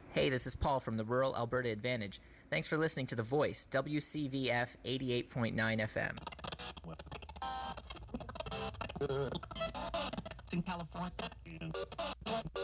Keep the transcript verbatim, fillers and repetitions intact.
Hey, this is Paul from the Rural Alberta Advantage. Thanks for listening to The Voice, W C V F eighty-eight point nine F M. In California.